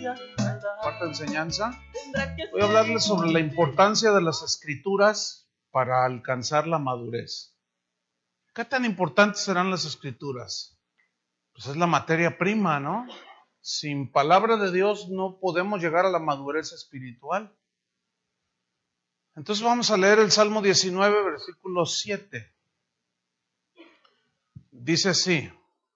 cuarta enseñanza. Voy a hablarles sobre la importancia de las escrituras para alcanzar la madurez. ¿Qué tan importantes serán las escrituras? Pues es la materia prima, ¿no? Sin palabra de Dios no podemos llegar a la madurez espiritual. Entonces vamos a leer el Salmo 19, versículo 7. Dice así: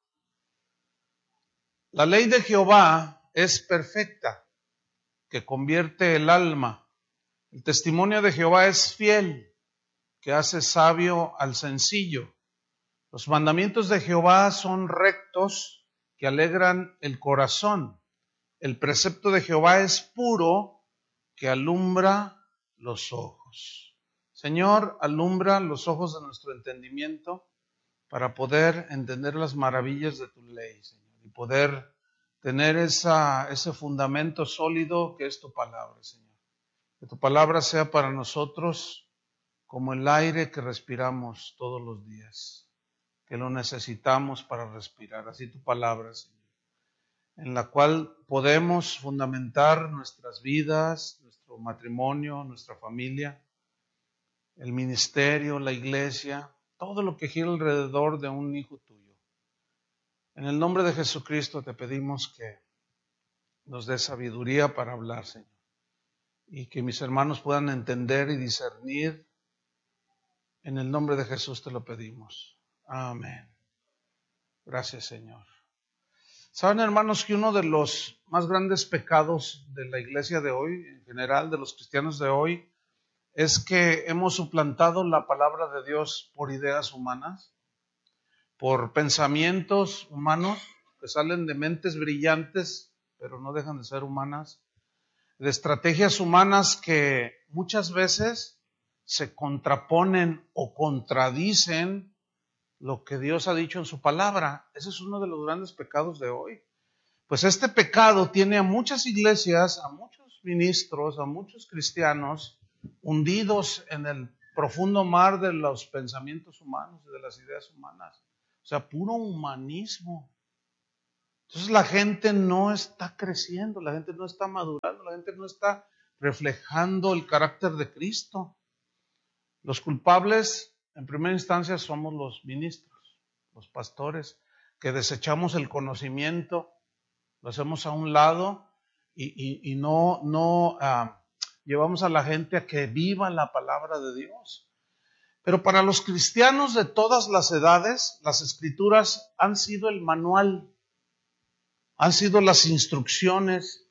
la ley de Jehová es perfecta, que convierte el alma. El testimonio de Jehová es fiel, que hace sabio al sencillo. Los mandamientos de Jehová son rectos, que alegran el corazón. El precepto de Jehová es puro, que alumbra los ojos. Señor, alumbra los ojos de nuestro entendimiento para poder entender las maravillas de tu ley, Señor, y poder tener ese fundamento sólido que es tu palabra, Señor. Que tu palabra sea para nosotros como el aire que respiramos todos los días, que lo necesitamos para respirar. Así tu palabra, Señor, en la cual podemos fundamentar nuestras vidas, nuestro matrimonio, nuestra familia, el ministerio, la iglesia, todo lo que gira alrededor de un hijo tuyo. En el nombre de Jesucristo te pedimos que nos dé sabiduría para hablar, Señor, y que mis hermanos puedan entender y discernir. En el nombre de Jesús te lo pedimos. Amén. Gracias, Señor. Saben, hermanos, que uno de los más grandes pecados de la iglesia de hoy, en general de los cristianos de hoy, es que hemos suplantado la palabra de Dios por ideas humanas, por pensamientos humanos que salen de mentes brillantes, pero no dejan de ser humanas, de estrategias humanas que muchas veces se contraponen o contradicen lo que Dios ha dicho en su palabra. Ese es uno de los grandes pecados de hoy. Pues este pecado tiene a muchas iglesias, a muchos ministros, a muchos cristianos hundidos en el profundo mar de los pensamientos humanos y de las ideas humanas. O sea, puro humanismo. Entonces la gente no está creciendo, la gente no está madurando, la gente no está reflejando el carácter de Cristo. Los culpables, en primera instancia, somos los ministros, los pastores, que desechamos el conocimiento, lo hacemos a un lado y no llevamos a la gente a que viva la palabra de Dios. Pero para los cristianos de todas las edades, las escrituras han sido el manual, han sido las instrucciones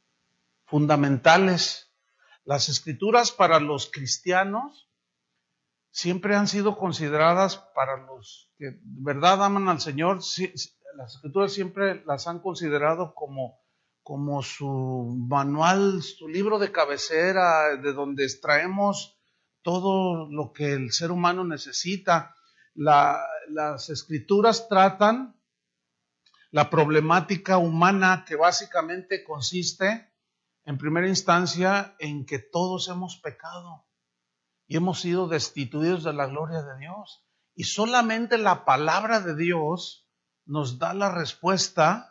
fundamentales. Las escrituras para los cristianos siempre han sido consideradas, para los que de verdad aman al Señor, las escrituras siempre las han considerado como su manual, su libro de cabecera, de donde extraemos todo lo que el ser humano necesita. Las escrituras tratan la problemática humana, que básicamente consiste, en primera instancia, en que todos hemos pecado y hemos sido destituidos de la gloria de Dios. Y solamente la palabra de Dios nos da la respuesta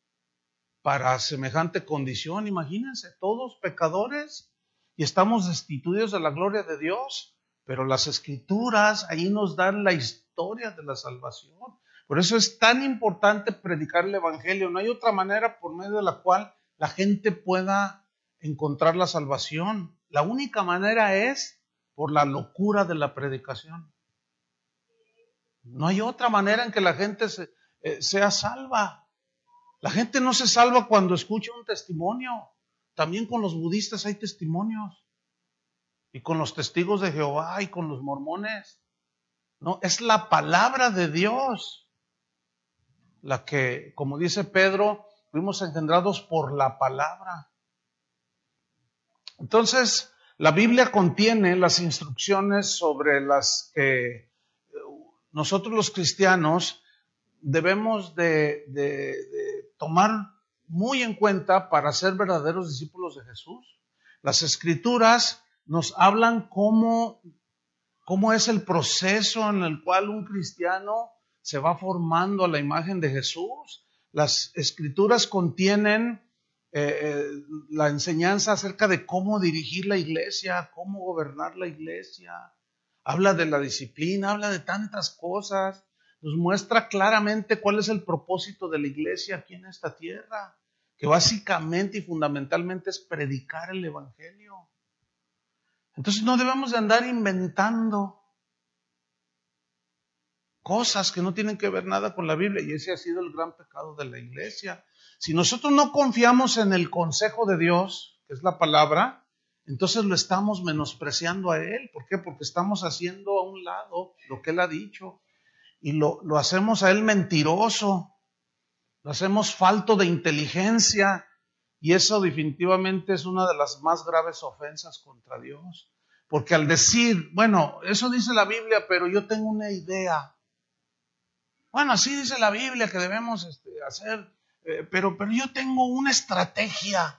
para semejante condición. Imagínense, todos pecadores y estamos destituidos de la gloria de Dios, pero las escrituras ahí nos dan la historia de la salvación. Por eso es tan importante predicar el evangelio. No hay otra manera por medio de la cual la gente pueda encontrar la salvación. La única manera es por la locura de la predicación. No hay otra manera en que la gente sea salva. La gente no se salva cuando escucha un testimonio. También con los budistas hay testimonios. Y con los testigos de Jehová y con los mormones. No, es la palabra de Dios la que, como dice Pedro, fuimos engendrados por la palabra. Entonces, la Biblia contiene las instrucciones sobre las que nosotros los cristianos debemos de tomar muy en cuenta para ser verdaderos discípulos de Jesús. Las escrituras nos hablan cómo es el proceso en el cual un cristiano se va formando a la imagen de Jesús. Las escrituras contienen la enseñanza acerca de cómo dirigir la iglesia, cómo gobernar la iglesia. Habla de la disciplina, habla de tantas cosas. Nos muestra claramente cuál es el propósito de la iglesia aquí en esta tierra, que básicamente y fundamentalmente es predicar el evangelio. Entonces no debemos de andar inventando cosas que no tienen que ver nada con la Biblia, y ese ha sido el gran pecado de la iglesia. Si nosotros no confiamos en el consejo de Dios, que es la palabra, entonces lo estamos menospreciando a Él. ¿Por qué? Porque estamos haciendo a un lado lo que Él ha dicho, y lo hacemos a Él mentiroso, lo hacemos falto de inteligencia, y eso definitivamente es una de las más graves ofensas contra Dios. Porque al decir, bueno, eso dice la Biblia, pero yo tengo una idea. Bueno, así dice la Biblia que debemos hacer, pero yo tengo una estrategia.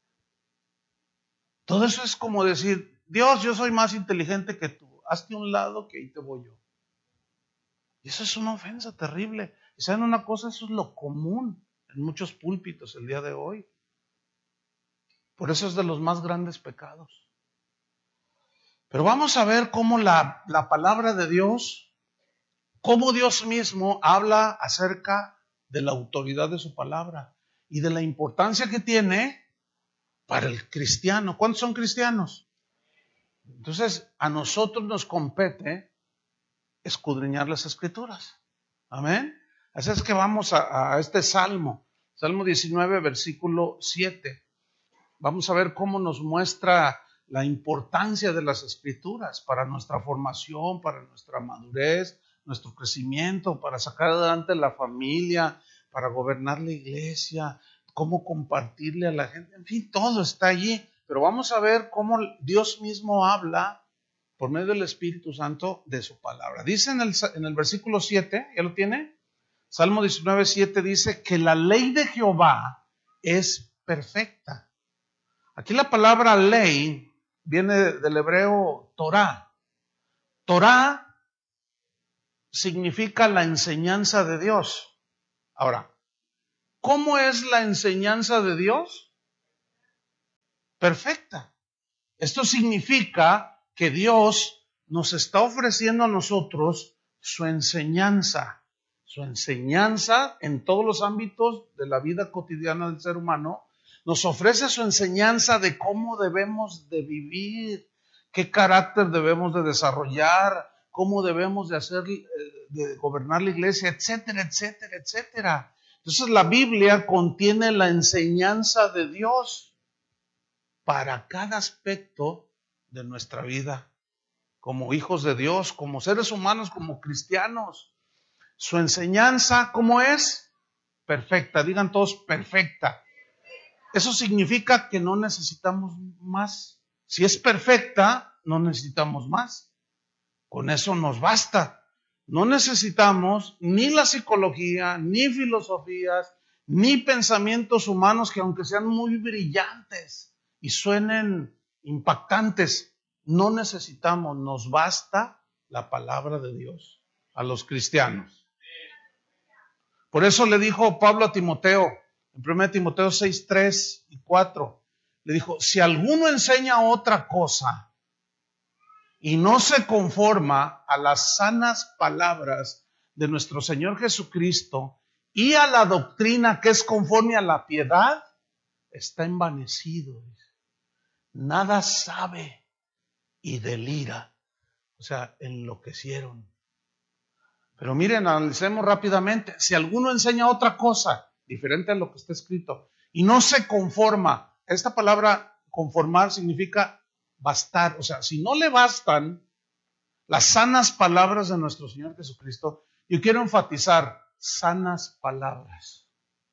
Todo eso es como decir, Dios, yo soy más inteligente que tú, hazte a un lado que ahí te voy yo. Y eso es una ofensa terrible. Y saben una cosa, eso es lo común en muchos púlpitos el día de hoy. Por eso es de los más grandes pecados. Pero vamos a ver cómo la palabra de Dios, cómo Dios mismo habla acerca de la autoridad de su palabra y de la importancia que tiene para el cristiano. ¿Cuántos son cristianos? Entonces, a nosotros nos compete escudriñar las escrituras. Amén. Así es que vamos a este Salmo 19, versículo 7. Vamos a ver cómo nos muestra la importancia de las escrituras para nuestra formación, para nuestra madurez, nuestro crecimiento, para sacar adelante la familia, para gobernar la iglesia, cómo compartirle a la gente. En fin, todo está allí. Pero vamos a ver cómo Dios mismo habla por medio del Espíritu Santo de su palabra. Dice en el versículo 7, ¿ya lo tiene? Salmo 19, 7 dice que la ley de Jehová es perfecta. Aquí la palabra ley viene del hebreo Torah. Torah significa la enseñanza de Dios. Ahora, ¿cómo es la enseñanza de Dios? Perfecta. Esto significa que Dios nos está ofreciendo a nosotros su enseñanza en todos los ámbitos de la vida cotidiana del ser humano. Nos ofrece su enseñanza de cómo debemos de vivir, qué carácter debemos de desarrollar, cómo debemos de hacer, de gobernar la iglesia, etcétera, etcétera, etcétera. Entonces la Biblia contiene la enseñanza de Dios para cada aspecto de nuestra vida, como hijos de Dios, como seres humanos, como cristianos. Su enseñanza, ¿cómo es? Perfecta, digan todos, perfecta. Eso significa que no necesitamos más. Si es perfecta, no necesitamos más. Con eso nos basta. No necesitamos ni la psicología, ni filosofías, ni pensamientos humanos que aunque sean muy brillantes y suenen impactantes, no necesitamos, nos basta la palabra de Dios a los cristianos. Por eso le dijo Pablo a Timoteo, en 1 Timoteo 6, 3 y 4, le dijo, si alguno enseña otra cosa y no se conforma a las sanas palabras de nuestro Señor Jesucristo y a la doctrina que es conforme a la piedad, está envanecido. Nada sabe y delira. O sea, enloquecieron. Pero miren, analicemos rápidamente. Si alguno enseña otra cosa diferente a lo que está escrito y no se conforma, esta palabra conformar significa bastar. O sea, si no le bastan las sanas palabras de nuestro Señor Jesucristo, yo quiero enfatizar sanas palabras,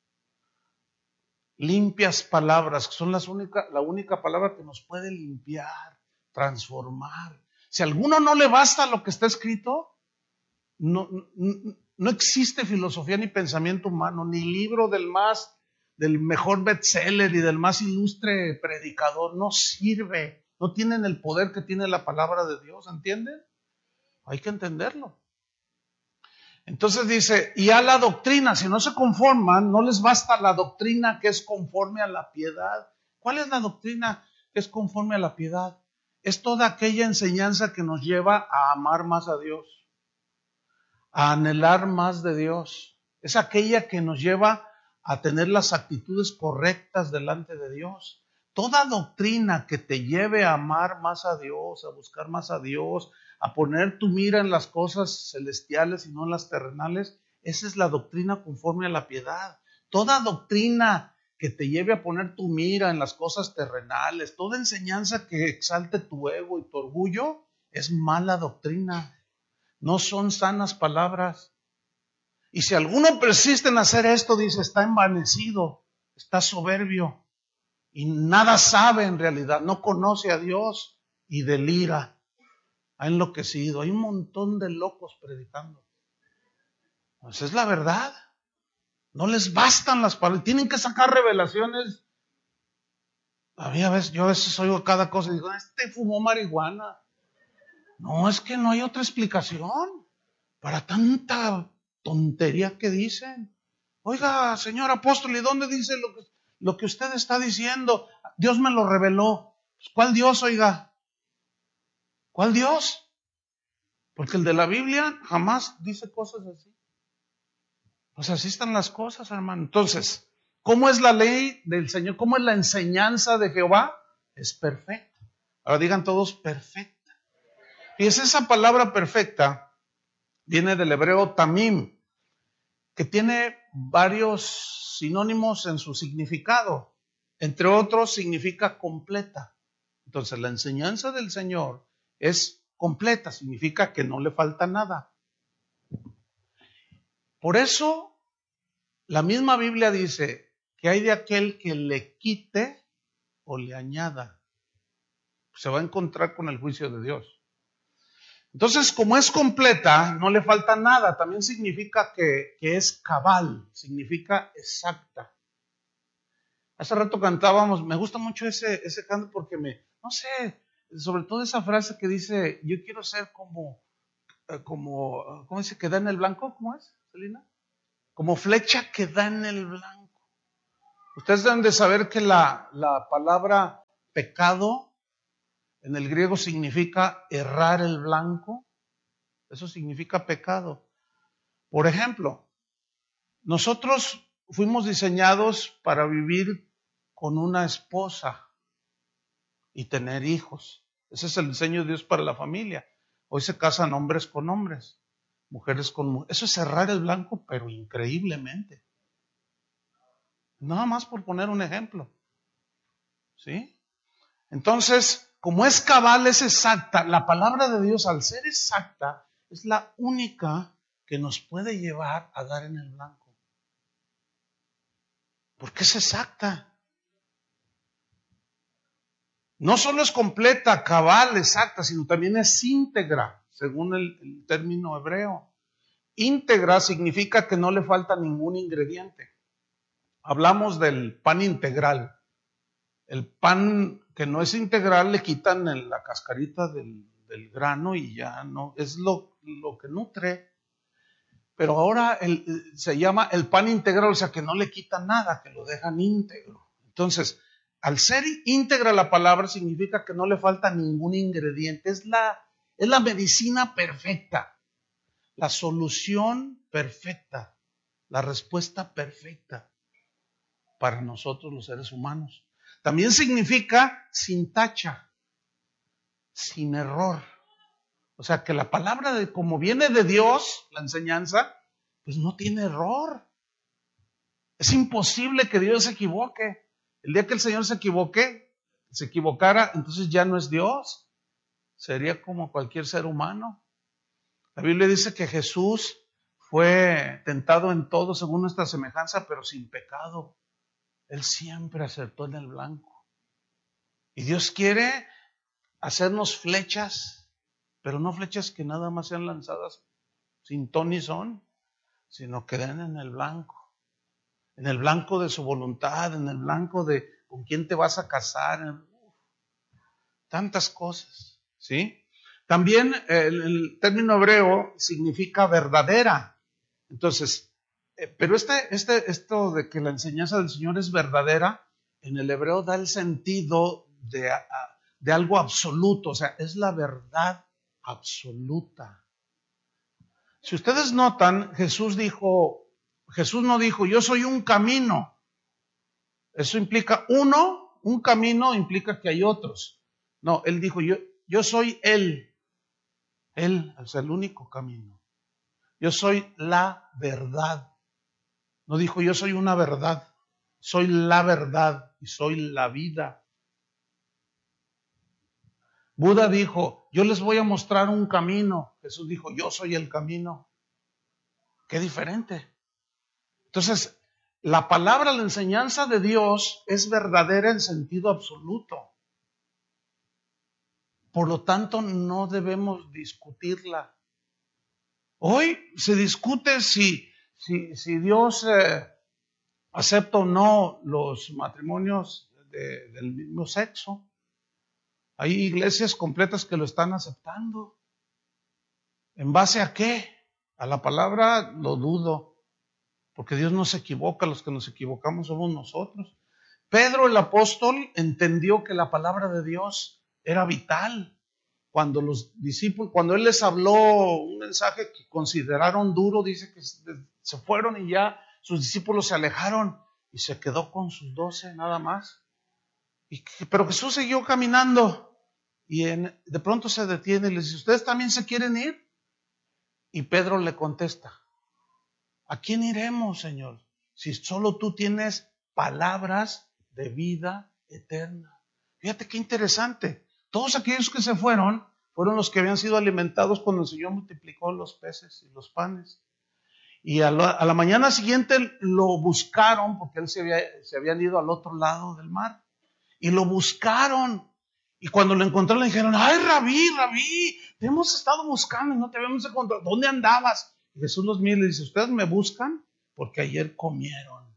limpias palabras, que son la única palabra que nos puede limpiar, transformar. Si a alguno no le basta lo que está escrito, no existe filosofía ni pensamiento humano, ni libro del mejor bestseller y del más ilustre predicador. No sirve, no tienen el poder que tiene la palabra de Dios, ¿entienden? Hay que entenderlo. Entonces dice, y a la doctrina, si no se conforman, no les basta la doctrina que es conforme a la piedad. ¿Cuál es la doctrina que es conforme a la piedad? Es toda aquella enseñanza que nos lleva a amar más a Dios, a anhelar más de Dios. Es aquella que nos lleva a tener las actitudes correctas delante de Dios. Toda doctrina que te lleve a amar más a Dios, a buscar más a Dios, a poner tu mira en las cosas celestiales y no en las terrenales, esa es la doctrina conforme a la piedad. Toda doctrina que te lleve a poner tu mira en las cosas terrenales, toda enseñanza que exalte tu ego y tu orgullo, es mala doctrina. No son sanas palabras. Y si alguno persiste en hacer esto, dice, está envanecido, está soberbio y nada sabe en realidad, no conoce a Dios y delira, ha enloquecido. Hay un montón de locos predicando. Pues es la verdad. No les bastan las palabras, tienen que sacar revelaciones. Yo a veces oigo cada cosa y digo, este fumó marihuana. No, es que no hay otra explicación para tanta tontería que dicen. Oiga, señor apóstol, ¿y dónde dice lo que usted está diciendo? Dios me lo reveló. Pues, ¿cuál Dios, oiga? ¿Cuál Dios? Porque el de la Biblia jamás dice cosas así. Pues así están las cosas, hermano. Entonces, ¿cómo es la ley del Señor? ¿Cómo es la enseñanza de Jehová? Es perfecta. Ahora digan todos perfecta. Fíjense, esa palabra perfecta viene del hebreo tamim, que tiene varios sinónimos en su significado. Entre otros, significa completa. Entonces, la enseñanza del Señor es completa, significa que no le falta nada. Por eso, la misma Biblia dice que hay de aquel que le quite o le añada. Se va a encontrar con el juicio de Dios. Entonces, como es completa, no le falta nada. También significa que es cabal, significa exacta. Hace rato cantábamos, me gusta mucho ese canto porque no sé, sobre todo esa frase que dice, yo quiero ser ¿cómo dice? ¿Que da en el blanco? ¿Cómo es, Celina? Como flecha que da en el blanco. Ustedes deben de saber que la palabra pecado en el griego significa errar el blanco. Eso significa pecado. Por ejemplo, nosotros fuimos diseñados para vivir con una esposa y tener hijos. Ese es el diseño de Dios para la familia. Hoy se casan hombres con hombres, mujeres con mujeres. Eso es cerrar el blanco, pero increíblemente. Nada más por poner un ejemplo. ¿Sí? Entonces, como es cabal, es exacta, la palabra de Dios, al ser exacta, es la única que nos puede llevar a dar en el blanco. Porque es exacta. No solo es completa, cabal, exacta, sino también es íntegra, según el término hebreo. Íntegra significa que no le falta ningún ingrediente. Hablamos del pan integral. El pan que no es integral le quitan la cascarita del grano y ya no, es lo que nutre. Pero ahora se llama el pan integral, o sea que no le quitan nada, que lo dejan íntegro. Entonces, al ser íntegra la palabra significa que no le falta ningún ingrediente. Es la medicina perfecta, la solución perfecta, la respuesta perfecta para nosotros los seres humanos. También significa sin tacha, sin error. O sea que la palabra, como viene de Dios, la enseñanza, pues no tiene error. Es imposible que Dios se equivoque. El día que el Señor se equivocara, entonces ya no es Dios. Sería como cualquier ser humano. La Biblia dice que Jesús fue tentado en todo según nuestra semejanza, pero sin pecado. Él siempre acertó en el blanco. Y Dios quiere hacernos flechas, pero no flechas que nada más sean lanzadas sin ton ni son, sino que den en el blanco de su voluntad, en el blanco de con quién te vas a casar, tantas cosas, ¿sí? También el término hebreo significa verdadera. Entonces, pero esto de que la enseñanza del Señor es verdadera, en el hebreo da el sentido de algo absoluto, o sea, es la verdad absoluta. Si ustedes notan, Jesús no dijo, yo soy un camino. Eso implica un camino implica que hay otros. No, él dijo, yo soy Él. Él es el único camino. Yo soy la verdad. No dijo, yo soy una verdad. Soy la verdad y soy la vida. Buda dijo, yo les voy a mostrar un camino. Jesús dijo, yo soy el camino. Qué diferente. Entonces, la palabra, la enseñanza de Dios es verdadera en sentido absoluto. Por lo tanto, no debemos discutirla. Hoy se discute si Dios acepta o no los matrimonios del mismo sexo. Hay iglesias completas que lo están aceptando. ¿En base a qué? A la palabra lo dudo, porque Dios no se equivoca, los que nos equivocamos somos nosotros. Pedro el apóstol entendió que la palabra de Dios era vital. Cuando los discípulos, cuando él les habló un mensaje que consideraron duro, dice que se fueron y ya sus discípulos se alejaron y se quedó con sus 12 nada más. Pero Jesús siguió caminando y de pronto se detiene y les dice, ¿ustedes también se quieren ir? Y Pedro le contesta, ¿a quién iremos, Señor? Si solo tú tienes palabras de vida eterna. Fíjate qué interesante. Todos aquellos que se fueron los que habían sido alimentados cuando el Señor multiplicó los peces y los panes. Y a la mañana siguiente lo buscaron porque él se habían ido al otro lado del mar. Y lo buscaron. Y cuando lo encontraron le dijeron, ay, Rabí, te hemos estado buscando y no te habíamos encontrado. ¿Dónde andabas? Y Jesús los mira y le dice, ustedes me buscan porque ayer comieron.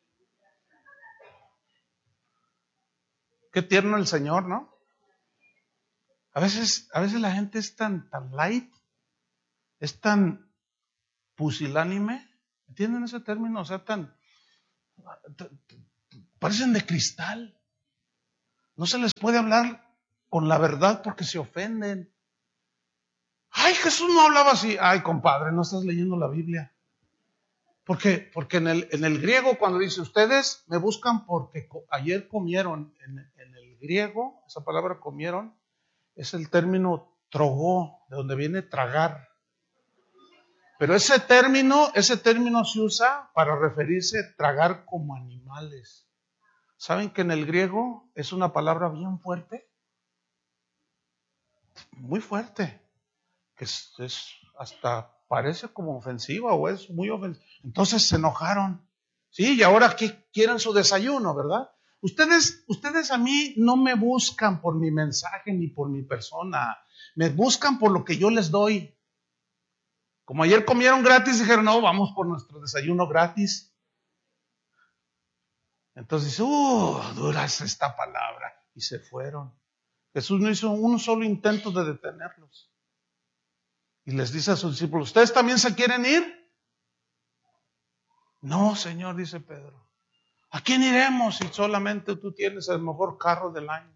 Qué tierno el Señor, ¿no? A veces la gente es tan light, es tan pusilánime, ¿entienden ese término? O sea, parecen de cristal. No se les puede hablar con la verdad porque se ofenden. Ay, Jesús no hablaba así. Ay, compadre, no estás leyendo la Biblia. Porque en el griego cuando dice ustedes me buscan porque ayer comieron, en el griego, esa palabra comieron, es el término trogó, de donde viene tragar. Pero ese término se usa para referirse a tragar como animales. ¿Saben que en el griego es una palabra bien fuerte? Muy fuerte. Que es hasta parece como ofensiva o es muy ofensiva. Entonces se enojaron. Sí, y ahora que quieran su desayuno, ¿verdad? Ustedes a mí no me buscan por mi mensaje ni por mi persona. Me buscan por lo que yo les doy. Como ayer comieron gratis, dijeron, no, vamos por nuestro desayuno gratis. Entonces, dura es esta palabra. Y se fueron. Jesús no hizo un solo intento de detenerlos. Y les dice a sus discípulos, ¿ustedes también se quieren ir? No, Señor, dice Pedro. ¿A quién iremos si solamente tú tienes el mejor carro del año?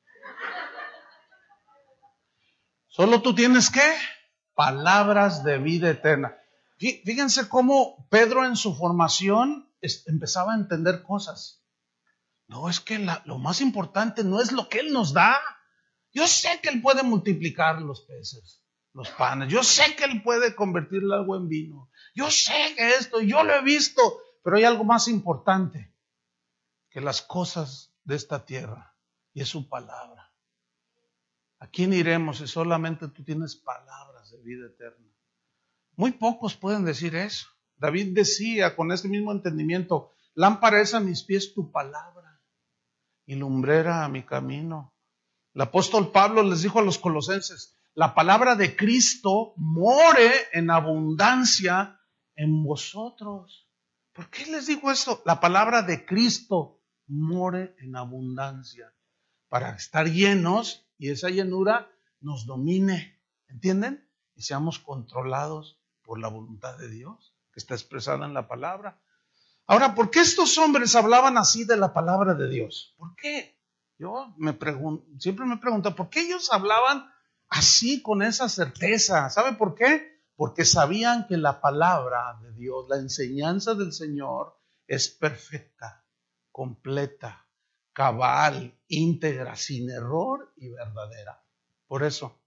Solo tú tienes, ¿qué? Palabras de vida eterna. Fíjense cómo Pedro en su formación empezaba a entender cosas. No, es que lo más importante no es lo que Él nos da. Yo sé que Él puede multiplicar los peces, los panes. Yo sé que Él puede convertir el agua en vino. Yo sé que esto, yo lo he visto. Pero hay algo más importante que las cosas de esta tierra. Y es su palabra. ¿A quién iremos si solamente tú tienes palabras de vida eterna? Muy pocos pueden decir eso. David decía con este mismo entendimiento, lámpara es a mis pies tu palabra y lumbrera a mi camino. El apóstol Pablo les dijo a los colosenses, la palabra de Cristo more en abundancia en vosotros. ¿Por qué les digo esto? La palabra de Cristo more en abundancia para estar llenos y esa llenura nos domine, ¿entienden? Y seamos controlados por la voluntad de Dios. que está expresada en la palabra. Ahora, ¿por qué estos hombres hablaban así de la palabra de Dios? ¿Por qué? Siempre me pregunto, ¿por qué ellos hablaban así con esa certeza? ¿Sabe por qué? Porque sabían que la palabra de Dios, la enseñanza del Señor es perfecta, completa, cabal, íntegra, sin error y verdadera. Por eso.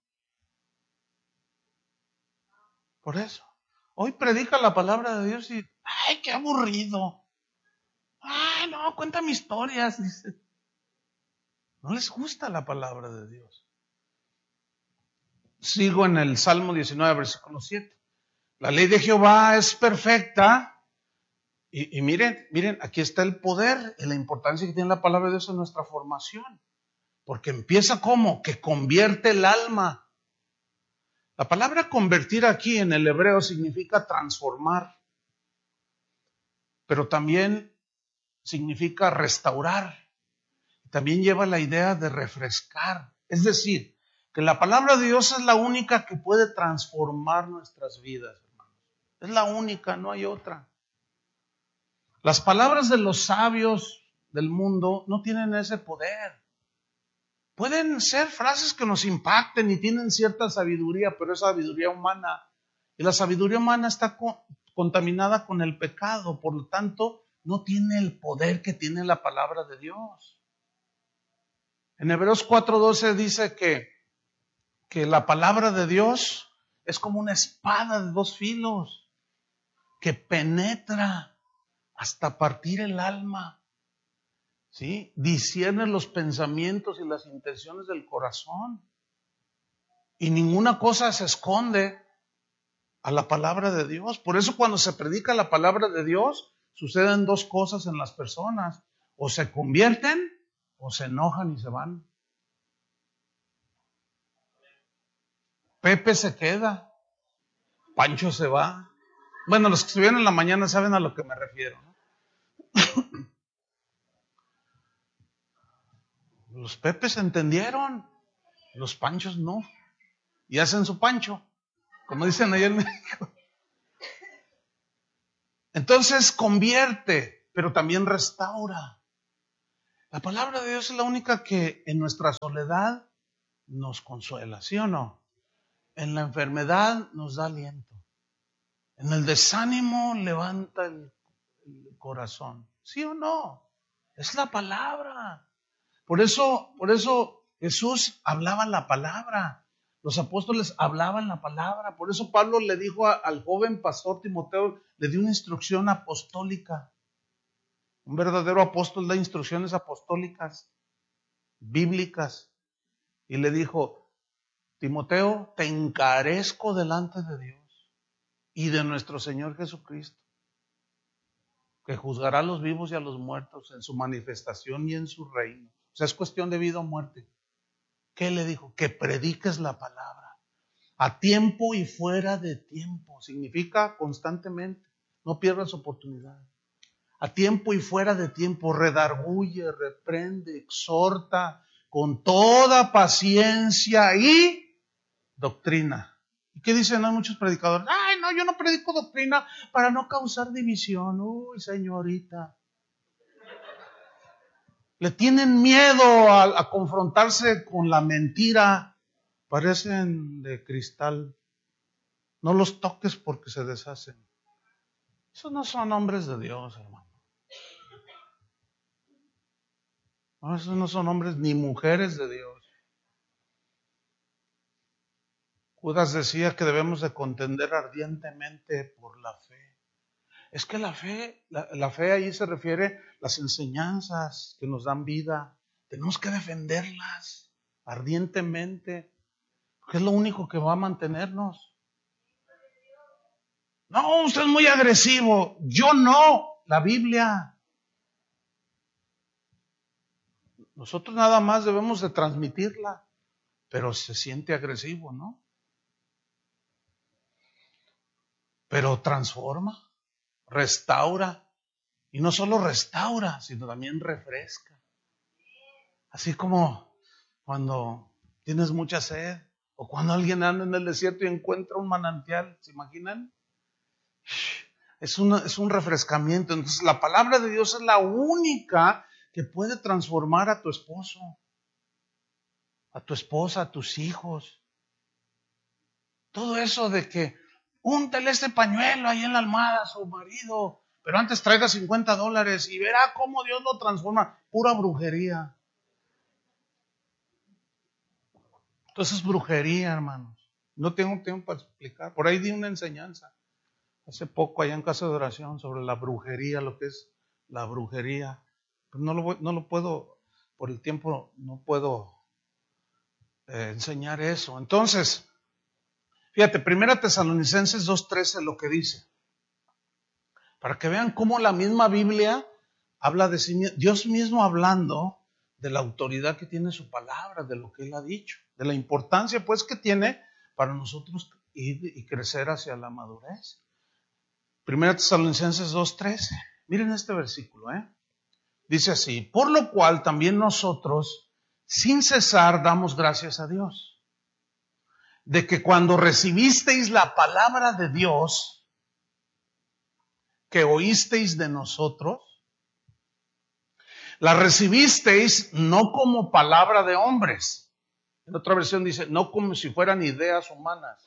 Hoy predica la palabra de Dios y, ¡ay, qué aburrido! ¡Ay, no, cuéntame historias! Dice. No les gusta la palabra de Dios. Sigo en el Salmo 19, versículo 7. La ley de Jehová es perfecta. Y miren, aquí está el poder y la importancia que tiene la palabra de Dios en nuestra formación. Porque empieza como que convierte el alma. La palabra convertir aquí en el hebreo significa transformar, pero también significa restaurar. También lleva la idea de refrescar. Es decir, que la palabra de Dios es la única que puede transformar nuestras vidas, hermanos. Es la única, no hay otra. Las palabras de los sabios del mundo no tienen ese poder. Pueden ser frases que nos impacten y tienen cierta sabiduría, pero es sabiduría humana. Y la sabiduría humana está contaminada con el pecado, por lo tanto, no tiene el poder que tiene la palabra de Dios. En Hebreos 4:12 dice que la palabra de Dios es como una espada de dos filos que penetra hasta partir el alma, ¿sí? Discierne los pensamientos y las intenciones del corazón. Y ninguna cosa se esconde a la palabra de Dios. Por eso cuando se predica la palabra de Dios, suceden dos cosas en las personas. O se convierten o se enojan y se van. Pepe se queda, Pancho se va. Bueno, los que estuvieron en la mañana saben a lo que me refiero, ¿no? Los Pepes entendieron, los Panchos no. Y hacen su pancho, como dicen allá en México. Entonces convierte, pero también restaura. La palabra de Dios es la única que en nuestra soledad nos consuela, ¿sí o no? En la enfermedad nos da aliento. En el desánimo levanta el corazón, ¿sí o no? Es la palabra. Por eso Jesús hablaba la palabra. Los apóstoles hablaban la palabra. Por eso Pablo le dijo al joven pastor Timoteo, le dio una instrucción apostólica. Un verdadero apóstol da instrucciones apostólicas, bíblicas. Y le dijo, Timoteo, te encarezco delante de Dios y de nuestro Señor Jesucristo, que juzgará a los vivos y a los muertos en su manifestación y en su reino. O sea, es cuestión de vida o muerte. ¿Qué le dijo? Que prediques la palabra. A tiempo y fuera de tiempo. Significa constantemente. No pierdas oportunidad. A tiempo y fuera de tiempo. Redarguye, reprende, exhorta con toda paciencia y doctrina. ¿Y qué dicen muchos predicadores? Ay, no, yo no predico doctrina para no causar división. Uy, señorita. Le tienen miedo a confrontarse con la mentira. Parecen de cristal. No los toques porque se deshacen. Esos no son hombres de Dios, hermano. No, esos no son hombres ni mujeres de Dios. Judas decía que debemos de contender ardientemente por la fe. Es que la fe ahí se refiere a las enseñanzas que nos dan vida. Tenemos que defenderlas ardientemente, porque es lo único que va a mantenernos. No, usted es muy agresivo. Yo no, la Biblia. Nosotros nada más debemos de transmitirla, pero se siente agresivo, ¿no? Pero transforma, restaura, y no solo restaura, sino también refresca. Así como cuando tienes mucha sed, o cuando alguien anda en el desierto y encuentra un manantial, ¿se imaginan? es un refrescamiento. Entonces la palabra de Dios es la única que puede transformar a tu esposo, a tu esposa, a tus hijos. Todo eso de que úntele este pañuelo ahí en la almohada a su marido, pero antes traiga $50 y verá cómo Dios lo transforma. Pura brujería. Entonces brujería, hermanos. No tengo tiempo para explicar. Por ahí di una enseñanza hace poco allá en Casa de Oración sobre la brujería, lo que es la brujería. Pues no lo puedo, por el tiempo no puedo enseñar eso. Entonces, fíjate, 1 Tesalonicenses 2:13 lo que dice. Para que vean cómo la misma Biblia habla de sí mismo, Dios mismo hablando de la autoridad que tiene su palabra, de lo que Él ha dicho, de la importancia pues que tiene para nosotros ir y crecer hacia la madurez. 1 Tesalonicenses 2:13. Miren este versículo, Dice así: por lo cual también nosotros, sin cesar, damos gracias a Dios, de que cuando recibisteis la palabra de Dios, que oísteis de nosotros, la recibisteis no como palabra de hombres. En otra versión dice, no como si fueran ideas humanas,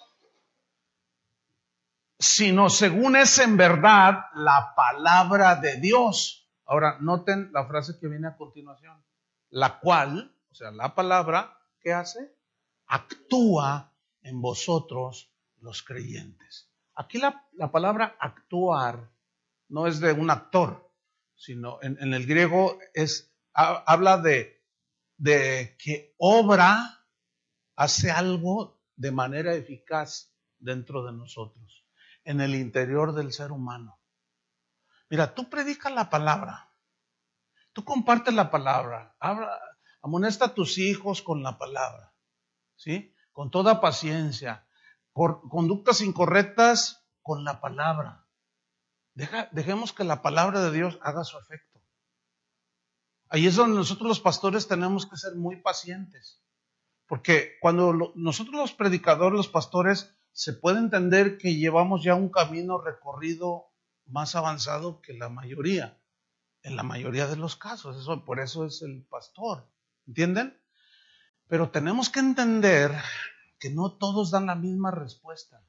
sino según es en verdad la palabra de Dios. Ahora, noten la frase que viene a continuación. La cual, o sea, la palabra, ¿qué hace? Actúa en vosotros los creyentes. Aquí la palabra actuar no es de un actor, sino en el griego habla de que obra, hace algo de manera eficaz dentro de nosotros, en el interior del ser humano. Mira, tú predicas la palabra, tú compartes la palabra, amonesta a tus hijos con la palabra, ¿sí? Con toda paciencia, por conductas incorrectas con la palabra. Dejemos que la palabra de Dios haga su efecto. Ahí es donde nosotros los pastores tenemos que ser muy pacientes. Porque cuando nosotros los predicadores, los pastores, se puede entender que llevamos ya un camino recorrido más avanzado que la mayoría, en la mayoría de los casos. Por eso es el pastor, ¿entienden? Pero tenemos que entender que no todos dan la misma respuesta.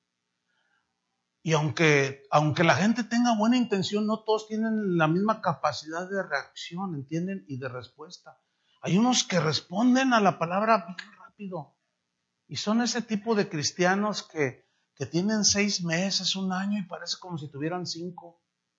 Y aunque la gente tenga buena intención, no todos tienen la misma capacidad de reacción, ¿entienden? Y de respuesta. Hay unos que responden a la palabra bien rápido. Y son ese tipo de cristianos que tienen 6 meses, 1 año y parece como si tuvieran 5.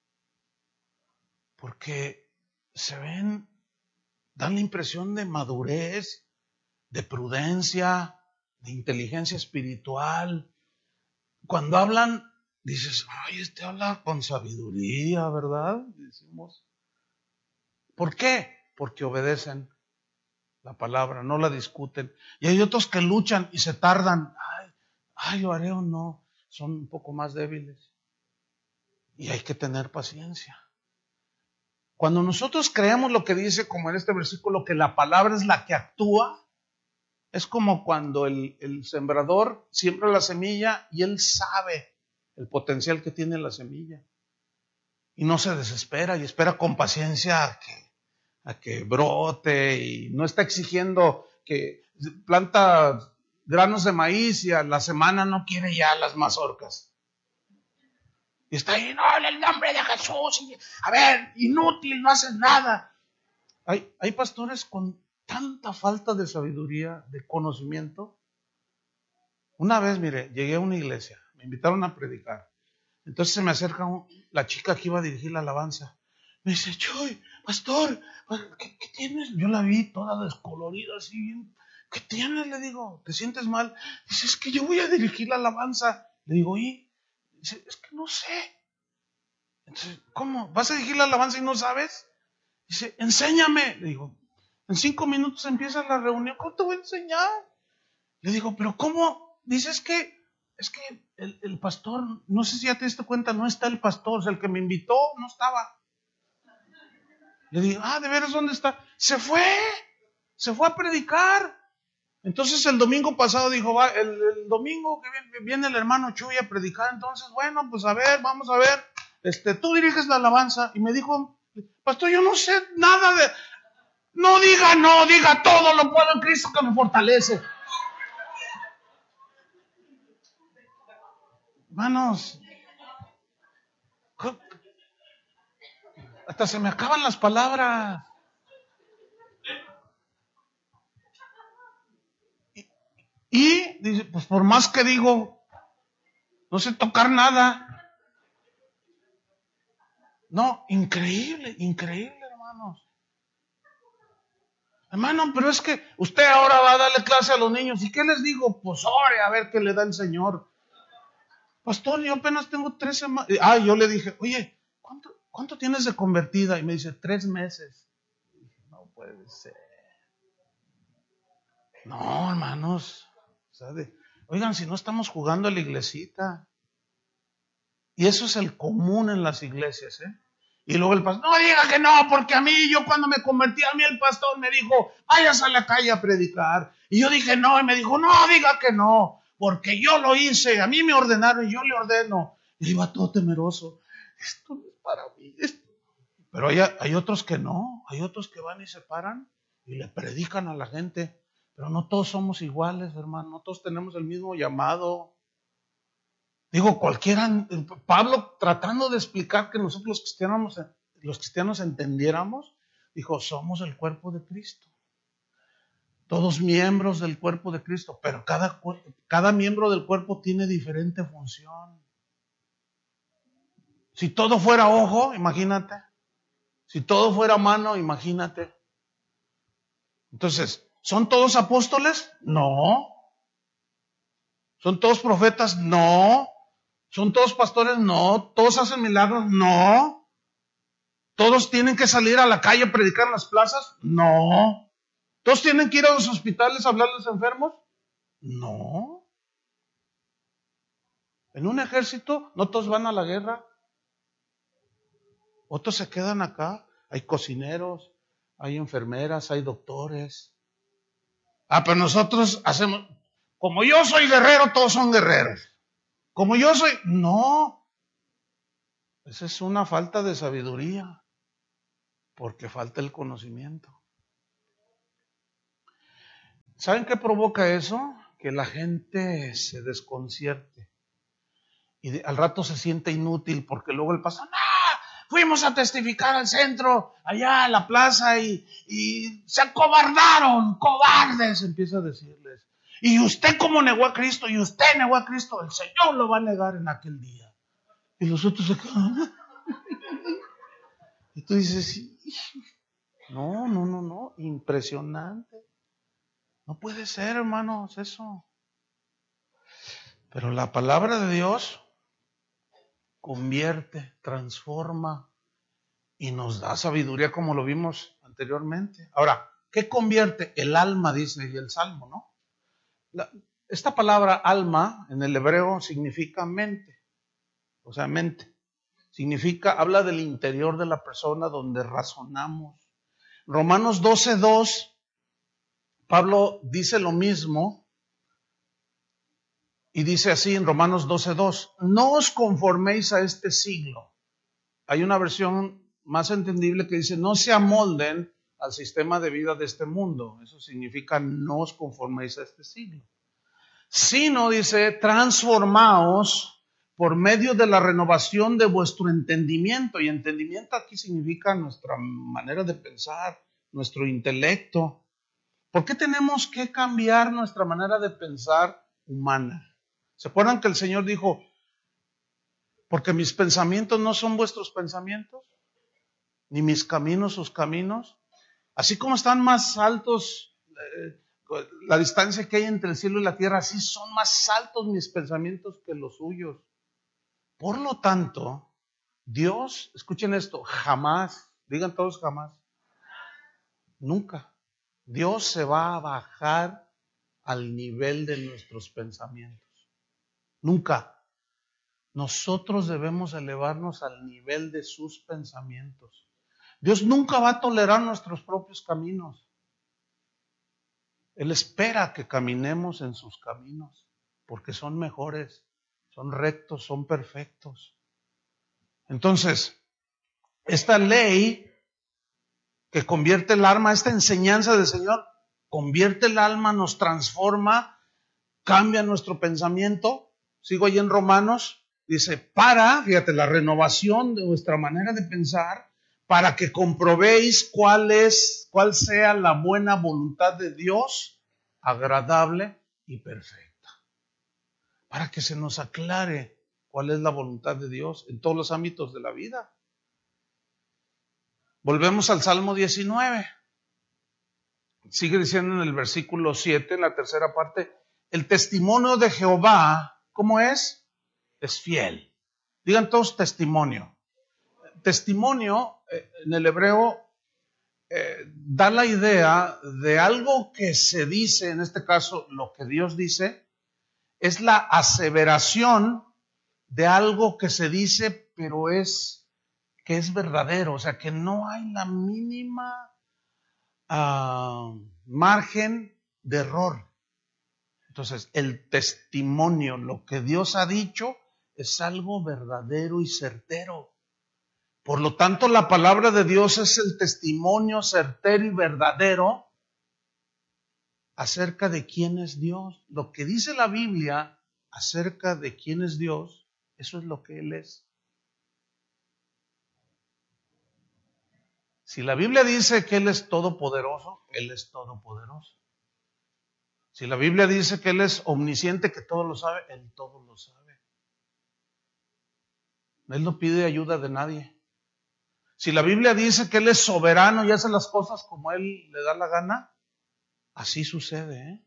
Porque dan la impresión de madurez, de prudencia, de inteligencia espiritual. Cuando hablan, dices, ay, este habla con sabiduría, ¿verdad? Decimos. ¿Por qué? Porque obedecen la palabra, no la discuten. Y hay otros que luchan y se tardan. Ay, lo haré o no. Son un poco más débiles. Y hay que tener paciencia. Cuando nosotros creemos lo que dice, como en este versículo, que la palabra es la que actúa, es como cuando el sembrador siembra la semilla y él sabe el potencial que tiene la semilla. Y no se desespera y espera con paciencia a que brote y no está exigiendo que planta granos de maíz y a la semana no quiere ya las mazorcas. Y está ahí, no, en el nombre de Jesús. A ver, inútil, no haces nada. Hay pastores con tanta falta de sabiduría, de conocimiento. Una vez, mire, llegué a una iglesia, me invitaron a predicar. Entonces se me acerca la chica que iba a dirigir la alabanza. Me dice, Chuy, pastor, ¿qué tienes? Yo la vi toda descolorida, así bien. ¿Qué tienes? Le digo, ¿te sientes mal? Dice, es que yo voy a dirigir la alabanza. Le digo, ¿y? Dice, es que no sé. Entonces, ¿cómo? ¿Vas a dirigir la alabanza y no sabes? Dice, enséñame. Le digo, en 5 minutos empieza la reunión, ¿cómo te voy a enseñar? Le digo, ¿pero cómo? Dice, es que el pastor, no sé si ya te diste cuenta, no está el pastor, o sea, el que me invitó no estaba. Le digo, ¿de veras dónde está? Se fue a predicar. Entonces el domingo pasado dijo, el domingo que viene el hermano Chuy a predicar, entonces bueno, pues a ver, vamos a ver. tú diriges la alabanza. Y me dijo, pastor, yo no sé nada de... No, diga todo lo puedo en Cristo que me fortalece. Hermanos, hasta se me acaban las palabras. Y dice, pues por más que digo, no sé tocar nada. No, increíble, hermanos. Hermano, pero es que usted ahora va a darle clase a los niños. ¿Y qué les digo? Pues ore a ver qué le da el Señor. Pastor, yo apenas tengo 3 semanas. Yo le dije, oye, ¿cuánto tienes de convertida? Y me dice, 3 meses. No puede ser. No, hermanos. Oigan, si no estamos jugando a la iglesita. Y eso es el común en las iglesias, ¿eh? Y luego el pastor, no diga que no, porque yo cuando me convertí, a mí el pastor me dijo, vayas a la calle a predicar. Y yo dije no, y me dijo, no, diga que no, porque yo lo hice, a mí me ordenaron y yo le ordeno. Y iba todo temeroso, esto no es para mí. Pero hay otros que no, hay otros que van y se paran y le predican a la gente. Pero no todos somos iguales, hermano, no todos tenemos el mismo llamado. Digo, Pablo tratando de explicar que nosotros los cristianos entendiéramos, dijo, somos el cuerpo de Cristo. Todos miembros del cuerpo de Cristo, pero cada miembro del cuerpo tiene diferente función. Si todo fuera ojo, imagínate. Si todo fuera mano, imagínate. Entonces, ¿son todos apóstoles? No. ¿Son todos profetas? No. ¿Son todos pastores? No. ¿Todos hacen milagros? No. ¿Todos tienen que salir a la calle a predicar en las plazas? No. ¿Todos tienen que ir a los hospitales a hablar a los enfermos? No. En un ejército, no todos van a la guerra. Otros se quedan acá. Hay cocineros, hay enfermeras, hay doctores. Pero nosotros hacemos, como yo soy guerrero, todos son guerreros. Como yo soy, no. Esa es una falta de sabiduría, porque falta el conocimiento. ¿Saben qué provoca eso? Que la gente se desconcierte y al rato se siente inútil porque luego el pastor, fuimos a testificar al centro, allá a la plaza y se acobardaron, cobardes, empieza a decirles. Y usted como negó a Cristo, y usted negó a Cristo, el Señor lo va a negar en aquel día. Y los otros se quedan. Y tú dices, no, impresionante. No puede ser, hermanos, eso. Pero la palabra de Dios convierte, transforma y nos da sabiduría como lo vimos anteriormente. Ahora, ¿qué convierte? El alma, dice y el Salmo, ¿no? Esta palabra alma en el hebreo significa mente, o sea, mente. Habla del interior de la persona donde razonamos. Romanos 12:2, Pablo dice lo mismo y dice así en Romanos 12:2, no os conforméis a este siglo. Hay una versión más entendible que dice, no se amolden al sistema de vida de este mundo. Eso significa, no os conforméis a este siglo. Sino, dice, transformaos por medio de la renovación de vuestro entendimiento. Y entendimiento aquí significa nuestra manera de pensar, nuestro intelecto. ¿Por qué tenemos que cambiar nuestra manera de pensar humana? ¿Se acuerdan que el Señor dijo, porque mis pensamientos no son vuestros pensamientos, ni mis caminos sus caminos? Así como están más altos la distancia que hay entre el cielo y la tierra, así son más altos mis pensamientos que los suyos. Por lo tanto, Dios, escuchen esto, jamás, digan todos jamás, nunca, Dios se va a bajar al nivel de nuestros pensamientos. Nunca. Nosotros debemos elevarnos al nivel de sus pensamientos. Dios nunca va a tolerar nuestros propios caminos. Él espera que caminemos en sus caminos, porque son mejores, son rectos, son perfectos. Entonces, esta ley que convierte el alma, esta enseñanza del Señor, convierte el alma, nos transforma, cambia nuestro pensamiento. Sigo ahí en Romanos, dice, fíjate, la renovación de vuestra manera de pensar, para que comprobéis cuál sea la buena voluntad de Dios, agradable y perfecta. Para que se nos aclare cuál es la voluntad de Dios en todos los ámbitos de la vida. Volvemos al Salmo 19. Sigue diciendo en el versículo 7, en la tercera parte, el testimonio de Jehová, ¿cómo es? Es fiel. Digan todos testimonio. Testimonio en el hebreo da la idea de algo que se dice, en este caso lo que Dios dice, es la aseveración de algo que se dice, pero que es verdadero, o sea, que no hay la mínima margen de error. Entonces, el testimonio, lo que Dios ha dicho, es algo verdadero y certero. Por lo tanto, la palabra de Dios es el testimonio certero y verdadero acerca de quién es Dios. Lo que dice la Biblia acerca de quién es Dios, eso es lo que Él es. Si la Biblia dice que Él es todopoderoso, Él es todopoderoso. Si la Biblia dice que Él es omnisciente, que todo lo sabe, Él todo lo sabe. Él no pide ayuda de nadie. Si la Biblia dice que Él es soberano y hace las cosas como Él le da la gana, así sucede, ¿eh?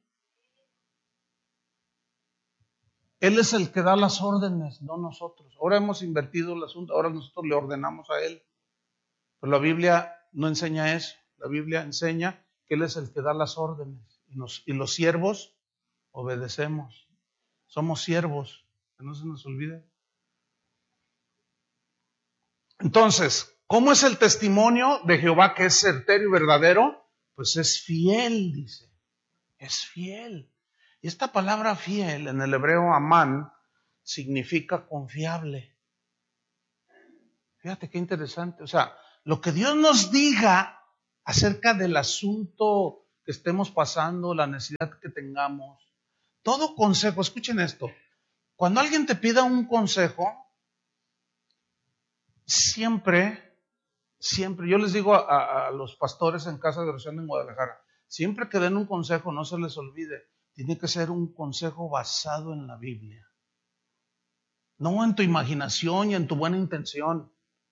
Él es el que da las órdenes, no nosotros. Ahora hemos invertido el asunto, ahora nosotros le ordenamos a Él. Pero la Biblia no enseña eso. La Biblia enseña que Él es el que da las órdenes. Y los siervos obedecemos. Somos siervos, que no se nos olvide. Entonces, ¿cómo es el testimonio de Jehová que es certero y verdadero? Pues es fiel, dice. Es fiel. Y esta palabra fiel en el hebreo amán significa confiable. Fíjate qué interesante. O sea, lo que Dios nos diga acerca del asunto que estemos pasando, la necesidad que tengamos, todo consejo, escuchen esto, cuando alguien te pida un consejo, siempre, yo les digo a los pastores en Casa de Oración en Guadalajara, siempre que den un consejo, no se les olvide, tiene que ser un consejo basado en la Biblia. No en tu imaginación y en tu buena intención.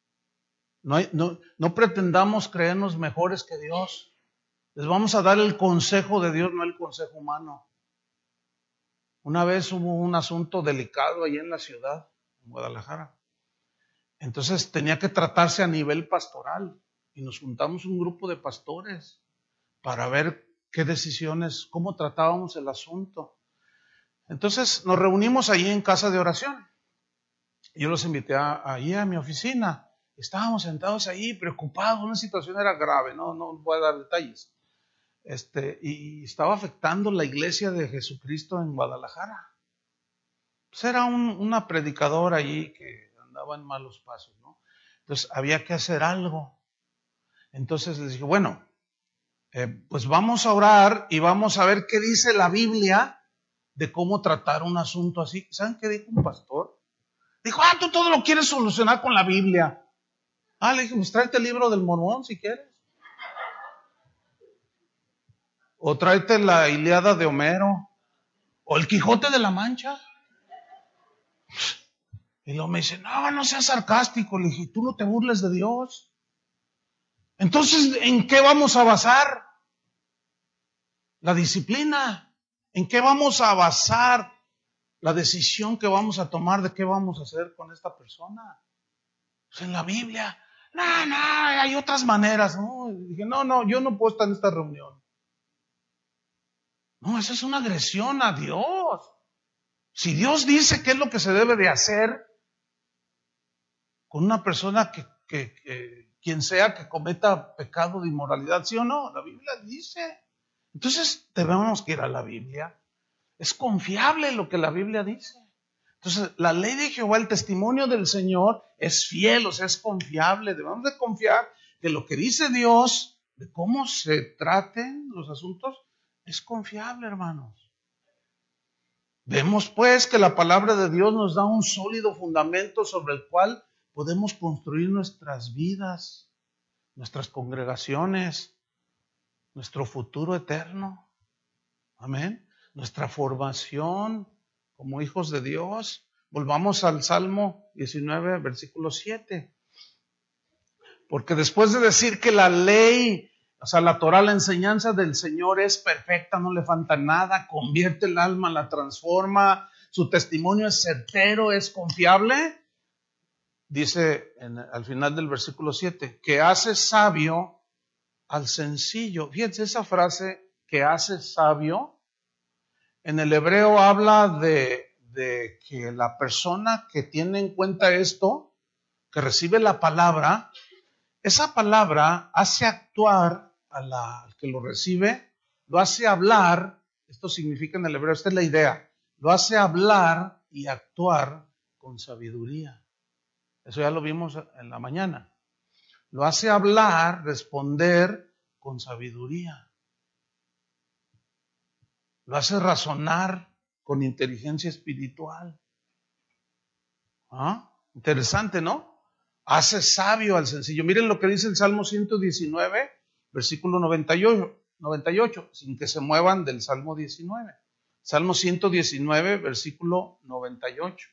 No pretendamos creernos mejores que Dios. Les vamos a dar el consejo de Dios, no el consejo humano. Una vez hubo un asunto delicado allí en la ciudad, en Guadalajara. Entonces tenía que tratarse a nivel pastoral y nos juntamos un grupo de pastores para ver qué decisiones, cómo tratábamos el asunto. Entonces nos reunimos allí en Casa de Oración. Yo los invité allí a mi oficina. Estábamos sentados ahí preocupados, una situación era grave, no voy a dar detalles. Y estaba afectando la iglesia de Jesucristo en Guadalajara. Pues era una predicadora allí que andaba en malos pasos, ¿no? Entonces había que hacer algo. Entonces les dije, bueno, pues vamos a orar y vamos a ver qué dice la Biblia de cómo tratar un asunto así. ¿Saben qué dijo un pastor? Dijo, tú todo lo quieres solucionar con la Biblia. Le dije, pues tráete el libro del Mormón si quieres. O tráete la Ilíada de Homero. O el Quijote de la Mancha. Y luego me dice, no seas sarcástico. Le dije, tú no te burles de Dios. Entonces, ¿en qué vamos a basar la disciplina? ¿En qué vamos a basar la decisión que vamos a tomar de qué vamos a hacer con esta persona? Pues en la Biblia. No, hay otras maneras. ¿No? Y dije, no, yo no puedo estar en esta reunión. No, eso es una agresión a Dios. Si Dios dice qué es lo que se debe de hacer con una persona que quien sea que cometa pecado de inmoralidad, ¿sí o no? La Biblia dice. Entonces debemos que ir a la Biblia. Es confiable lo que la Biblia dice. Entonces, la ley de Jehová, el testimonio del Señor es fiel, o sea, es confiable. Debemos de confiar que lo que dice Dios, de cómo se traten los asuntos, es confiable, hermanos. Vemos pues que la palabra de Dios nos da un sólido fundamento sobre el cual podemos construir nuestras vidas, nuestras congregaciones, nuestro futuro eterno. Amén. Nuestra formación como hijos de Dios. Volvamos al Salmo 19, versículo 7. Porque después de decir que la ley, o sea, la Torah, la enseñanza del Señor es perfecta, no le falta nada, convierte el alma, la transforma, su testimonio es certero, es confiable, dice al final del versículo 7, que hace sabio al sencillo. Fíjense esa frase, que hace sabio, en el hebreo habla de que la persona que tiene en cuenta esto, que recibe la palabra, esa palabra hace actuar al que lo recibe, lo hace hablar, esto significa en el hebreo, esta es la idea, lo hace hablar y actuar con sabiduría. Eso ya lo vimos en la mañana. Lo hace hablar, responder con sabiduría. Lo hace razonar con inteligencia espiritual. ¿Ah? Interesante, ¿no? Hace sabio al sencillo. Miren lo que dice el Salmo 119, versículo 98, sin que se muevan del Salmo 19. Salmo 119, versículo 98.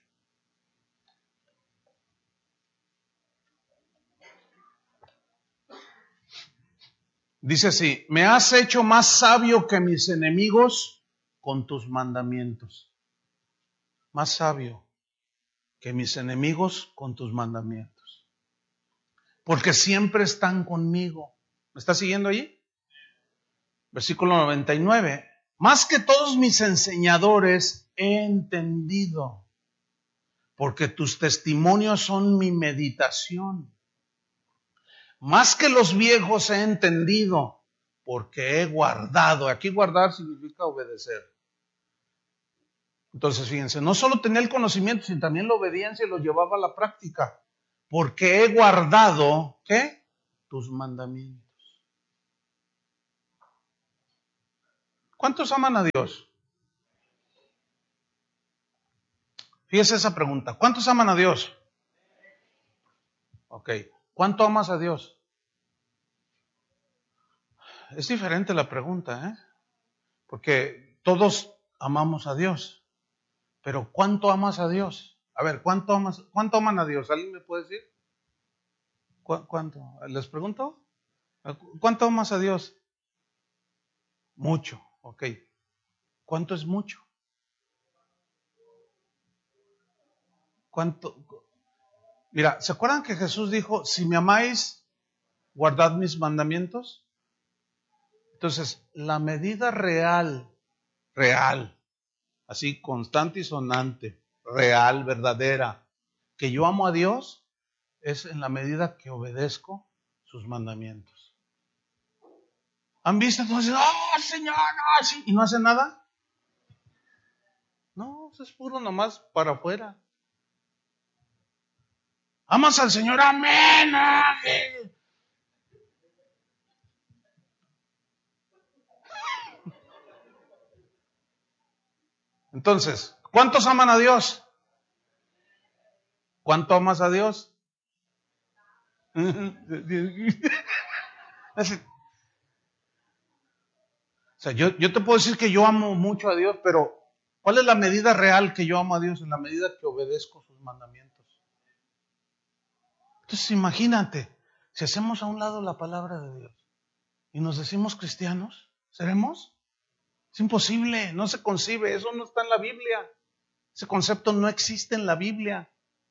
Dice así, me has hecho más sabio que mis enemigos con tus mandamientos. Más sabio que mis enemigos con tus mandamientos. Porque siempre están conmigo. ¿Me está siguiendo ahí? Versículo 99. Más que todos mis enseñadores he entendido, porque tus testimonios son mi meditación. Más que los viejos he entendido, porque he guardado. Aquí guardar significa obedecer. Entonces, fíjense, no solo tenía el conocimiento, sino también la obediencia y lo llevaba a la práctica. Porque he guardado, ¿qué? Tus mandamientos. ¿Cuántos aman a Dios? Fíjese esa pregunta. ¿Cuántos aman a Dios? Ok. ¿Cuánto amas a Dios? Es diferente la pregunta, ¿eh? Porque todos amamos a Dios. Pero ¿cuánto amas a Dios? A ver, ¿cuánto aman a Dios? ¿Alguien me puede decir? ¿Cuánto? ¿Les pregunto? ¿Cuánto amas a Dios? Mucho, ok. ¿Cuánto es mucho? ¿Cuánto? Mira, ¿se acuerdan que Jesús dijo, si me amáis, guardad mis mandamientos? Entonces, la medida real, así constante y sonante, real, verdadera, que yo amo a Dios, es en la medida que obedezco sus mandamientos. ¿Han visto? Entonces, ¡oh, Señor! No, sí", y no hace nada. No, eso es puro nomás para afuera. ¿Amas al Señor? ¡Amén! ¡Amén! Entonces, ¿cuántos aman a Dios? ¿Cuánto amas a Dios? O sea, yo te puedo decir que yo amo mucho a Dios, pero ¿cuál es la medida real que yo amo a Dios? En la medida que obedezco sus mandamientos. Entonces, imagínate, si hacemos a un lado la palabra de Dios y nos decimos cristianos, ¿seremos? Es imposible, no se concibe, eso no está en la Biblia. Ese concepto no existe en la Biblia.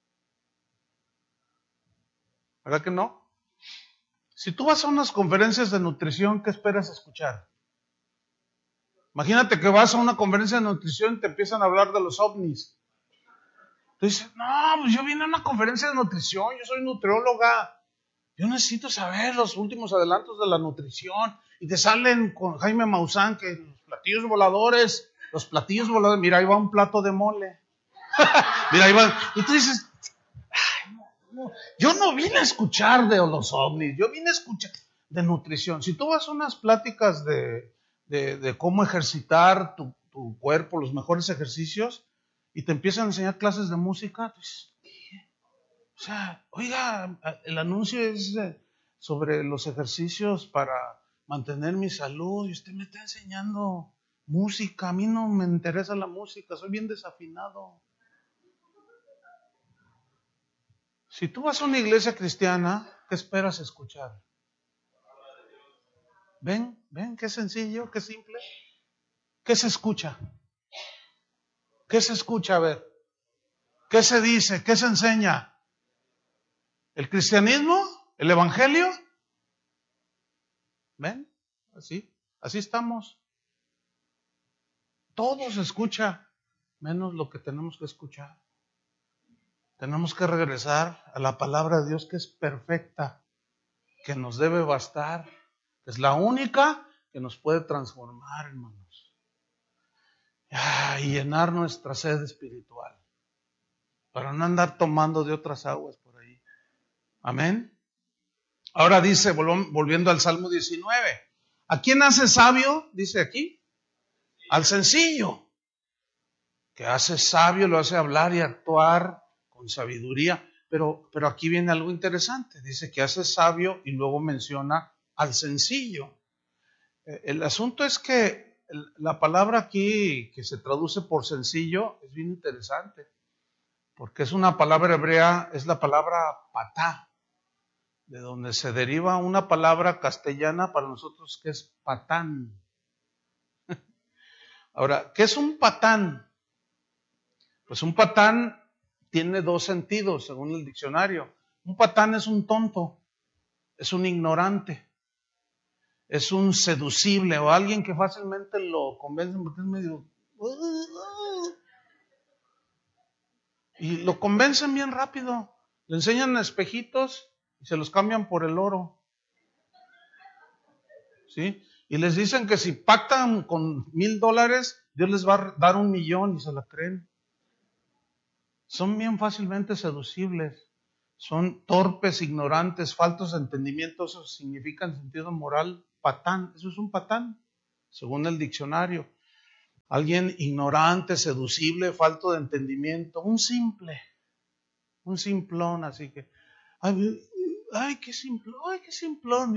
¿Verdad que no? Si tú vas a unas conferencias de nutrición, ¿qué esperas escuchar? Imagínate que vas a una conferencia de nutrición y te empiezan a hablar de los ovnis. Tú dices, no, pues yo vine a una conferencia de nutrición, yo soy nutrióloga. Yo necesito saber los últimos adelantos de la nutrición. Y te salen con Jaime Maussan que los platillos voladores, mira, ahí va un plato de mole. Mira, ahí va. Y tú dices, ay, no, yo no vine a escuchar de los ovnis, yo vine a escuchar de nutrición. Si tú vas a unas pláticas de cómo ejercitar tu cuerpo, los mejores ejercicios, y te empiezan a enseñar clases de música, pues, o sea, oiga, el anuncio es sobre los ejercicios para mantener mi salud y usted me está enseñando música. A mí no me interesa la música, soy bien desafinado. Si tú vas a una iglesia cristiana, ¿qué esperas escuchar? ¿Ven qué sencillo, qué simple? ¿Qué se escucha? ¿Qué se escucha? A ver, ¿qué se dice? ¿Qué se enseña? ¿El cristianismo? ¿El evangelio? ¿Ven? Así estamos. Todo se escucha, menos lo que tenemos que escuchar. Tenemos que regresar a la palabra de Dios que es perfecta, que nos debe bastar, es la única que nos puede transformar, hermanos, y llenar nuestra sed espiritual, para no andar tomando de otras aguas por ahí. Amén. Ahora dice, volviendo al Salmo 19, ¿a quién hace sabio? Dice aquí, al sencillo, que hace sabio, lo hace hablar y actuar con sabiduría. Pero aquí viene algo interesante. Dice que hace sabio y luego menciona al sencillo. El asunto es que la palabra aquí que se traduce por sencillo es bien interesante, porque es una palabra hebrea, es la palabra patá, de donde se deriva una palabra castellana para nosotros que es patán. Ahora, ¿qué es un patán? Pues un patán tiene dos sentidos, según el diccionario. Un patán es un tonto, es un ignorante, es un seducible o alguien que fácilmente lo convencen porque es medio... Y lo convencen bien rápido. Le enseñan espejitos y se los cambian por el oro. ¿Sí? Y les dicen que si pactan con $1,000, Dios les va a dar 1,000,000 y se la creen. Son bien fácilmente seducibles. Son torpes, ignorantes, faltos de entendimiento. Eso significa en sentido moral patán. Eso es un patán, según el diccionario. Alguien ignorante, seducible, falto de entendimiento. Un simplón, así que. Ay, qué simplón.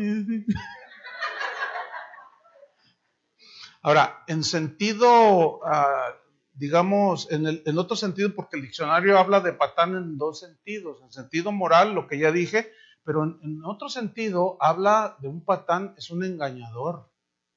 Ahora, en sentido, digamos, en otro sentido, porque el diccionario habla de patán en dos sentidos. En sentido moral, lo que ya dije, pero en otro sentido habla de un patán, es un engañador,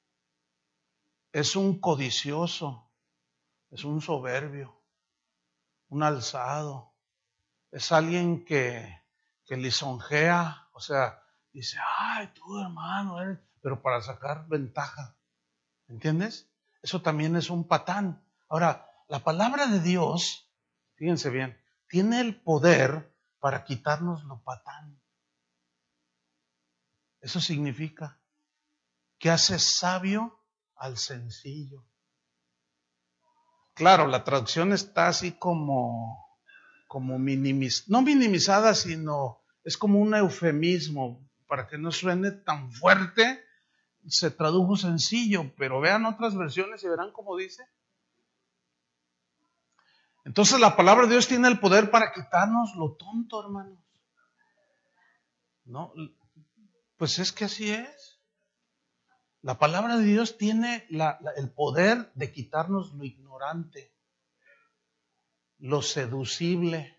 es un codicioso, es un soberbio, un alzado, es alguien que lisonjea, o sea, dice, ay, tú hermano, pero para sacar ventaja. ¿Entiendes? Eso también es un patán. Ahora, la palabra de Dios, fíjense bien, tiene el poder para quitarnos lo patán. Eso significa que hace sabio al sencillo. Claro, la traducción está así como no minimizada, sino es como un eufemismo para que no suene tan fuerte. Se tradujo sencillo, pero vean otras versiones y verán cómo dice. Entonces la palabra de Dios tiene el poder para quitarnos lo tonto, hermanos. ¿No? Pues es que así es. La palabra de Dios tiene el poder de quitarnos lo ignorante, lo seducible.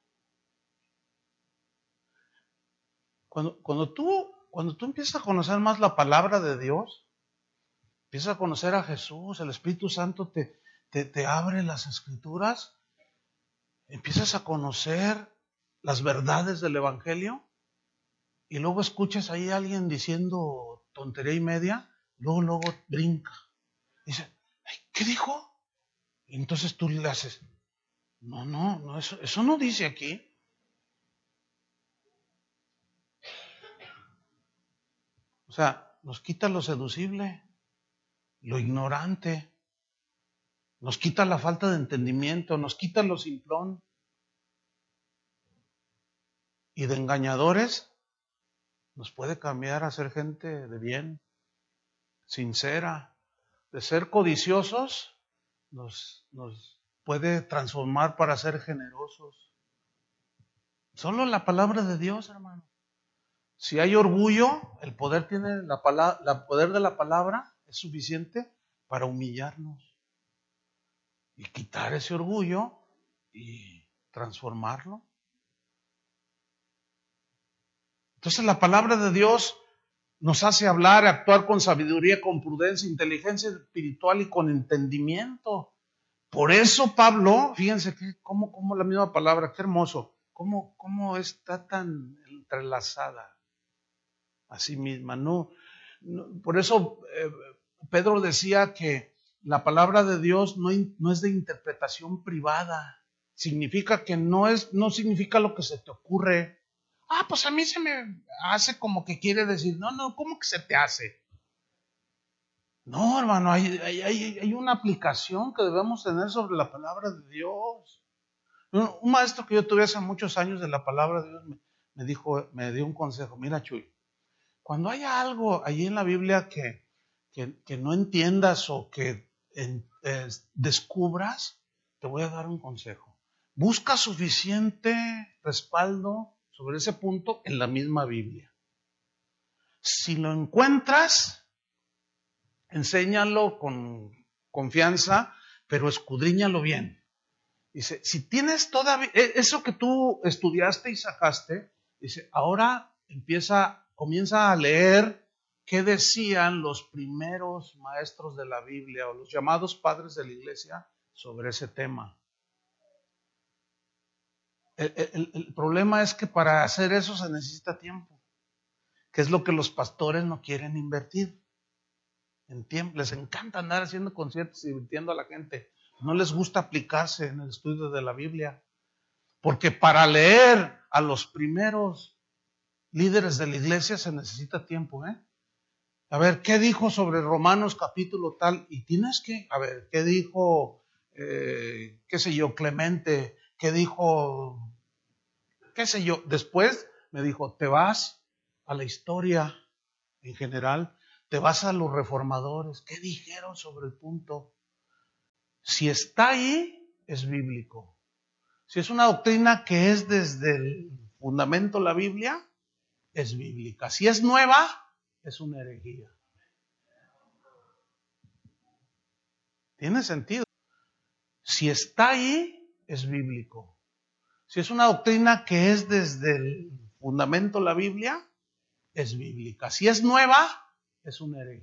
Cuando tú empiezas a conocer más la palabra de Dios, empiezas a conocer a Jesús, el Espíritu Santo te abre las escrituras, empiezas a conocer las verdades del Evangelio. Y luego escuchas ahí a alguien diciendo tontería y media, luego brinca. Dice, ay, ¿qué dijo? Y entonces tú le haces, no, eso no dice aquí. O sea, nos quita lo seducible, lo ignorante. nos quita la falta de entendimiento, nos quita lo simplón. Y de engañadores nos puede cambiar a ser gente de bien, sincera. De ser codiciosos nos puede transformar para ser generosos. Solo la palabra de Dios, hermano. Si hay orgullo, el poder tiene la poder de la palabra es suficiente para humillarnos y quitar ese orgullo y transformarlo. Entonces la palabra de Dios nos hace hablar, actuar con sabiduría, con prudencia, inteligencia espiritual y con entendimiento. Por eso Pablo, fíjense que cómo la misma palabra, qué hermoso, cómo está tan entrelazada a sí misma. Por eso Pedro decía que la palabra de Dios no es de interpretación privada. Significa que no significa lo que se te ocurre. Pues a mí se me hace como que quiere decir, no, ¿cómo que se te hace? No, hermano, hay una aplicación que debemos tener sobre la palabra de Dios. Un maestro que yo tuve hace muchos años de la palabra de Dios me dio un consejo. Mira, Chuy, cuando haya algo allí en la Biblia que no entiendas o que descubras, te voy a dar un consejo. Busca suficiente respaldo sobre ese punto en la misma Biblia. Si lo encuentras, enséñalo con confianza, pero escudriñalo bien. Dice, si tienes todavía eso que tú estudiaste y sacaste, dice, ahora comienza a leer qué decían los primeros maestros de la Biblia o los llamados padres de la iglesia sobre ese tema. El problema es que para hacer eso se necesita tiempo, que es lo que los pastores no quieren invertir. En tiempo, les encanta andar haciendo conciertos y divirtiendo a la gente. No les gusta aplicarse en el estudio de la Biblia. Porque para leer a los primeros líderes de la iglesia se necesita tiempo, A ver, ¿qué dijo sobre Romanos capítulo tal? Y tienes que, a ver, ¿qué dijo, qué sé yo, Clemente? ¿Qué dijo, qué sé yo? Después me dijo, te vas a la historia en general, te vas a los reformadores. ¿Qué dijeron sobre el punto? Si está ahí, es bíblico. Si es una doctrina que es desde el fundamento de la Biblia, es bíblica. Si es nueva, es una herejía. ¿Tiene sentido? Si está ahí, es bíblico. Si es una doctrina que es desde el fundamento de la Biblia, es bíblica. Si es nueva, es una herejía.